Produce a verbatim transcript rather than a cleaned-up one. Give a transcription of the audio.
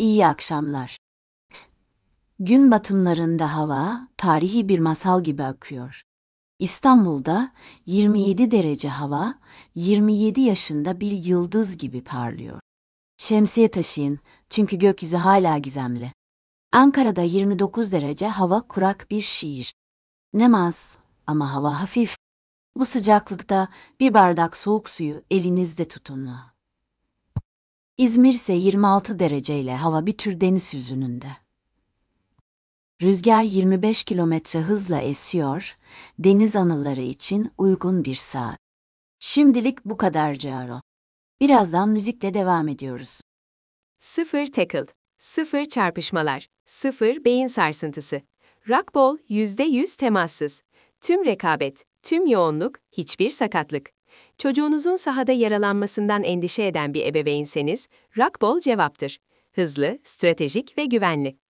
İyi akşamlar. Gün batımlarında hava tarihi bir masal gibi akıyor. İstanbul'da yirmi yedi derece hava, yirmi yedi yaşında bir yıldız gibi parlıyor. Şemsiye taşıyın çünkü gökyüzü hala gizemli. Ankara'da yirmi dokuz derece hava kurak bir şiir. Nemaz ama hava hafif. Bu sıcaklıkta bir bardak soğuk suyu elinizde tutun. İzmir ise yirmi altı dereceyle hava bir tür deniz hüzününde. Rüzgar yirmi beş kilometre hızla esiyor, deniz anıları için uygun bir saat. Şimdilik bu kadar Caro. Birazdan müzikle devam ediyoruz. Sıfır tackle, sıfır çarpışmalar, sıfır beyin sarsıntısı. Rockball yüzde yüz temassız. Tüm rekabet, tüm yoğunluk, hiçbir sakatlık. Çocuğunuzun sahada yaralanmasından endişe eden bir ebeveynseniz, Rockball cevaptır. Hızlı, stratejik ve güvenli.